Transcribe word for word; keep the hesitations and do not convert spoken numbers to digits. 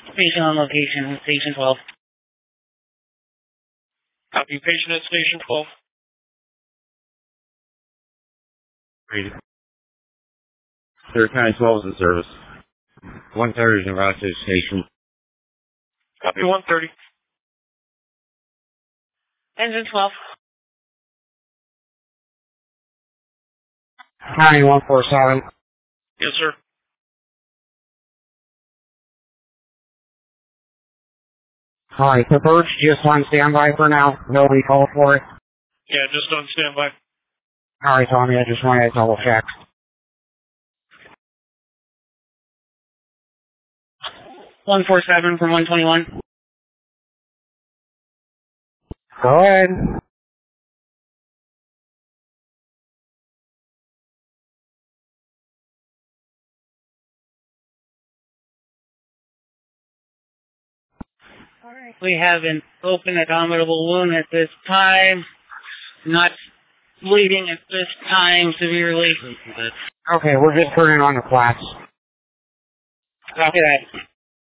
Patient on location, Station twelve. Copy, patient at Station twelve. Read. Third County twelve is in service. one thirty is in Rochester Station. Copy, one thirty. Engine twelve. County one four seven. Yes, sir. Alright, the bird's just on standby for now. Nobody called for it. Yeah, just on standby. Alright, Tommy, I just wanted to double check. one four seven from one twenty-one. Go ahead. Alright. We have an open accommodable wound at this time. Not bleeding at this time severely. Okay, we're just turning on the flats. Copy that.